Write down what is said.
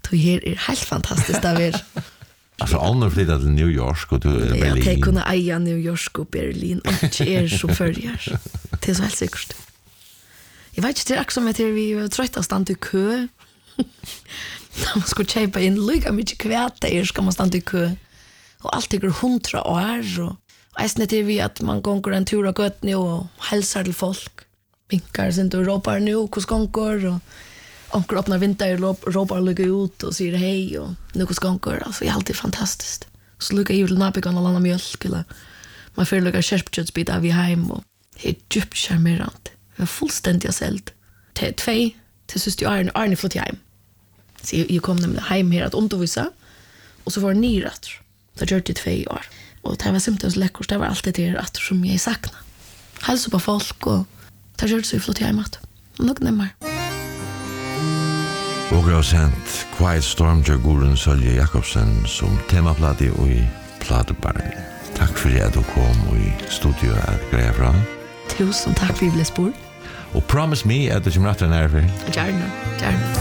Det här är helt fantastiskt där. Alltså Anna flyttade till New York och till Berlin. Ja, det kunde eja New York och Berlin och inte så förjar. Det är så helt säkert. Jag vet inte, det är också med att vi var trötta att stanna i kö. När man skulle köpa in lika mycket kväte ska man stanna i kö. Och allt går 100 år. Och ägstna till vi att man går en tur och gött nu och hälsar till folk. Vinkar sen och ropar nu hos gånger och onkel öppnar vinter och ropar och lägger ut och säger hej och nu hos gånger. Alltså det är alltid fantastiskt. Så lukar jag till nabigan och landa mjölk eller man får lukka kärpköttsbit av i hem och det är djupt charmerande. Det är fullständigt sällt. Det är 2 till sist jag Arne flott hem. Så jag kom nämligen hem här att undervisa och så var det 9 rätter. Det gör det 2 år. Och det var simpelthen så läckert. Det var alltid det rätter som jag saknade. Hälsa på folk och det gör det så flott hem att nog nämmer. Och jag har sänt Quiet Storm till Gurun Sölje Jakobsen som temaplatte i Platebaren. Tack för att du kom i studio att greja från. Tusen tack för att vi blev spår. Och promise me att du kommer att vara närför. Gärna.